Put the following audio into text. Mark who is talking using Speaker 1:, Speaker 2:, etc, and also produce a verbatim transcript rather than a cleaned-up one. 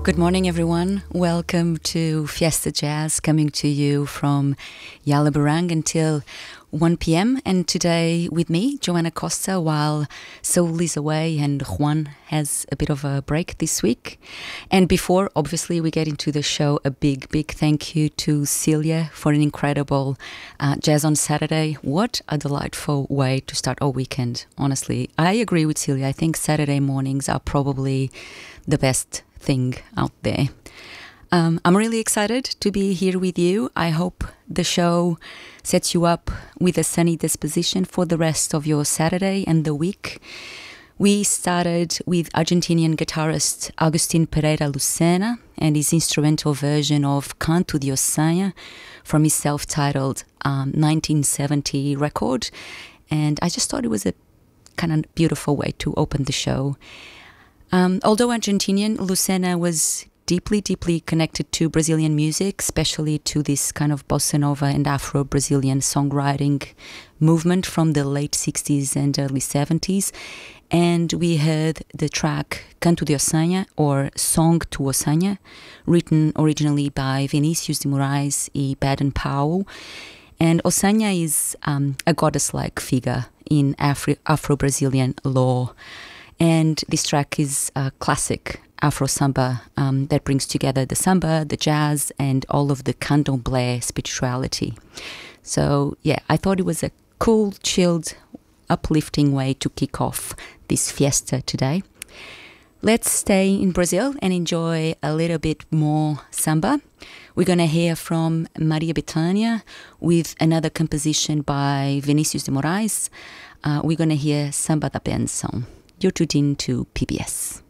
Speaker 1: Good morning, everyone. Welcome to Fiesta Jazz, coming to you from Yala Barang until one p.m. And today with me, Joanna Costa, while Saul is away and Juan has a bit of a break this week. And before, obviously, we get into the show, a big, big thank you to Celia for an incredible uh, Jazz on Saturday. What a delightful way to start our weekend, honestly. I agree with Celia. I think Saturday mornings are probably the best thing out there. Um, I'm really excited to be here with you. I hope the show sets you up with a sunny disposition for the rest of your Saturday and the week. We started with Argentinian guitarist Agustin Pereira Lucena and his instrumental version of Canto de Ossanha from his self-titled um, nineteen seventy record. And I just thought it was a kind of beautiful way to open the show. Um, although Argentinian, Lucena was deeply, deeply connected to Brazilian music, especially to this kind of bossa nova and Afro-Brazilian songwriting movement from the late sixties and early seventies. And we heard the track Canto de Ossanha, or Song to Ossanha, written originally by Vinicius de Moraes e Baden Powell. And Ossanha is um, a goddess-like figure in Afro- Afro-Brazilian lore. And this track is a classic Afro samba um, that brings together the samba, the jazz, and all of the candomblé spirituality. So, yeah, I thought it was a cool, chilled, uplifting way to kick off this fiesta today. Let's stay in Brazil and enjoy a little bit more samba. We're going to hear from Maria Bethânia with another composition by Vinicius de Moraes. Uh, we're going to hear Samba da Benção. You're tuned in to P B S.